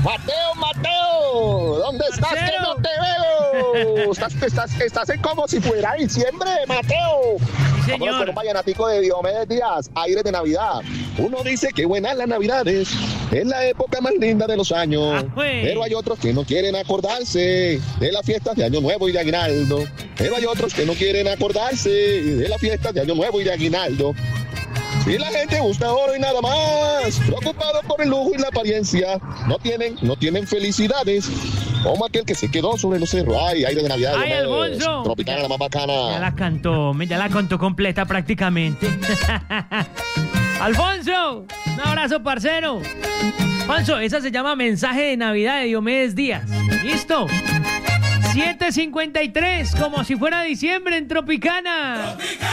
Mateo, ¿dónde estás? Marcelo. Que no te veo. Estás en como si fuera diciembre, Mateo. Sí, Vámonos señor. con un vallenatico de Diomedes Díaz, Aires de Navidad. Uno dice que buenas las Navidades, es la época más linda de los años. Ajue. Pero hay otros que no quieren acordarse de las fiestas de Año Nuevo y de Aguinaldo. Pero hay otros que no quieren acordarse de las fiestas de Año Nuevo y de Aguinaldo. Si la gente busca oro y nada más, preocupado por el lujo y la apariencia, no tienen felicidades, como aquel que se quedó sobre los cerros. Ay, Aire de Navidad. Ay, Diomedes. Alfonso. Tropicana, la más Ya bacana. la contó completa prácticamente. Alfonso, un abrazo, parcero. Alfonso, esa se llama Mensaje de Navidad de Diomedes Díaz. ¿Listo? 7:53, como si fuera diciembre en Tropicana.